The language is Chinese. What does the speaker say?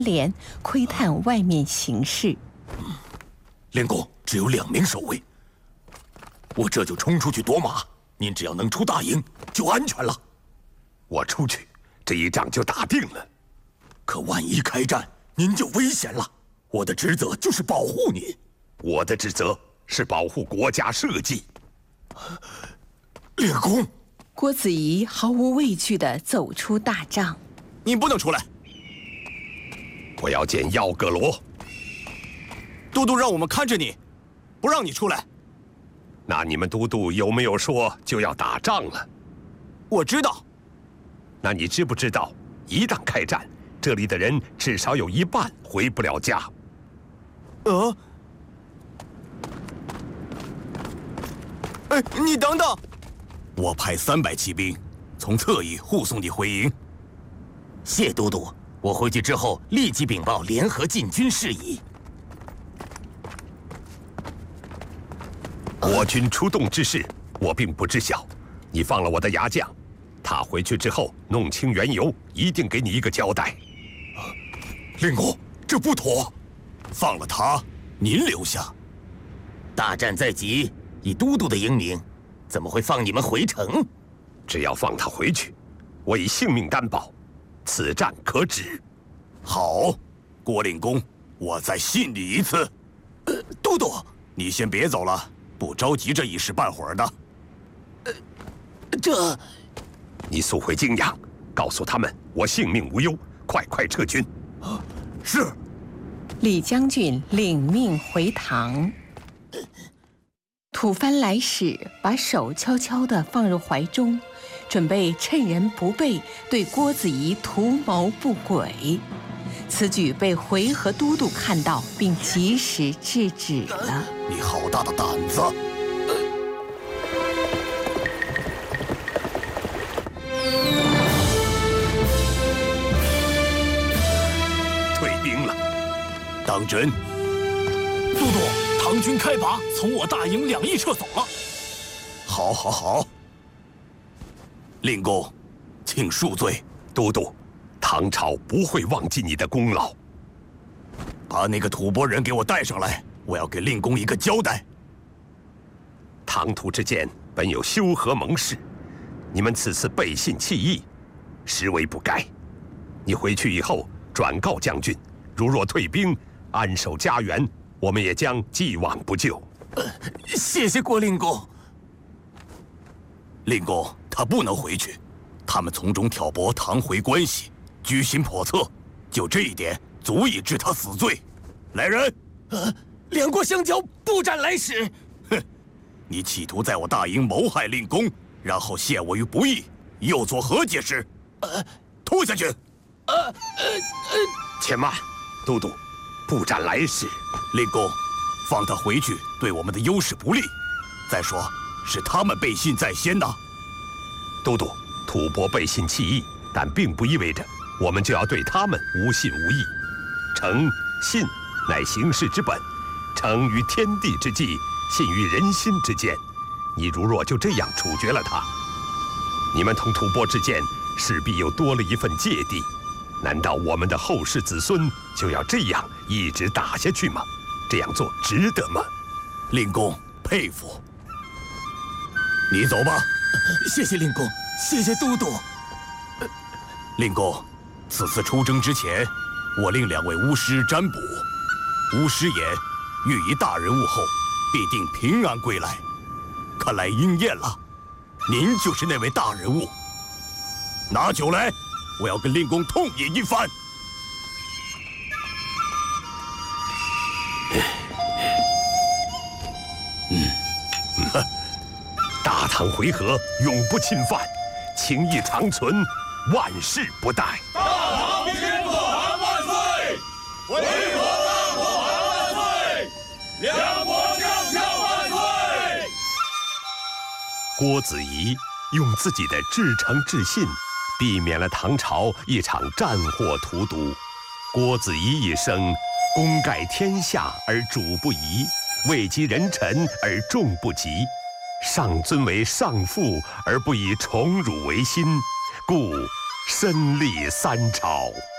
连窥探外面形势。 练功只有2名守卫，我这就冲出去夺马。您只要能出大营，就安全了。 我出去，这一仗就打定了。 可万一开战，您就危险了。我的职责就是保护您。 我的职责是保护国家社稷。 练功。 郭子仪毫无畏惧地走出大帐。 你不能出来。 我要见耀葛罗。 都督让我们看着你，不让你出来。 那你们都督有没有说就要打仗了？ 我知道。 那你知不知道，一旦开战，这里的人至少有1半回不了家？ 你等等，我派300骑兵从侧翼护送你回营。谢都督，我回去之后立即禀报联合进军事宜。 我军出动之事，我并不知晓。你放了我的牙将，他回去之后弄清缘由，一定给你一个交代。 令公，这不妥，放了他，您留下。大战在即，以都督的英明，怎么会放你们回城？ 只要放他回去，我以性命担保，此战可止。 好，郭令公，我再信你一次。都督，你先别走了。不着急这一时半会儿的。 你速回泾阳，告诉他们我性命无忧，快撤军。 是。 李将军领命回堂。吐蕃来使把手悄悄地放入怀中，准备趁人不备对郭子仪图谋不轨。此举被回纥都督看到，并及时制止了。 你好大的胆子！ 退兵了。 当真？ 都督，唐军开拔，从我大营2翼撤走了。 好。令公，请恕罪。 都督，唐朝不会忘记你的功劳。 把那个吐蕃人给我带上来，我要给令公一个交代。 唐吐之间本有修和盟誓，你们此次背信弃义，实为不该。你回去以后转告将军，如若退兵，安守家园，我们也将既往不咎。 谢谢郭令公。令公，他不能回去，他们从中挑拨唐回关系，居心叵测，就这一点足以治他死罪。来人！ 两国相交，不斩来使。 哼，你企图在我大营谋害令公，然后陷我于不义，又作何解释？吐下去！ 且慢，都督，不斩来使。 令公，放他回去对我们的优势不利。再说，是他们背信在先呐。 都督，吐蕃背信弃义，但并不意味着我们就要对他们无信无义。诚信乃行事之本，诚于天地之际，信于人心之间。你如若就这样处决了他，你们同吐蕃之间势必又多了一份芥蒂。难道我们的后世子孙就要这样一直打下去吗？这样做值得吗？ 令公佩服。你走吧。 谢谢令公，谢谢都督。 令公，此次出征之前，我令2位巫师占卜，巫师言遇一大人物后，必定平安归来。看来应验了，您就是那位大人物。拿酒来，我要跟令公痛饮一番。 大唐回纥永不侵犯，情义长存，万世不殆。 大唐天可汗万岁！回纥大可汗万岁！两国将相万岁！ 郭子仪用自己的至诚至信，避免了唐朝一场战祸荼毒。郭子仪一生功盖天下而主不疑，位极人臣而众不及。上尊为上父，而不以宠辱为心，故身立3朝。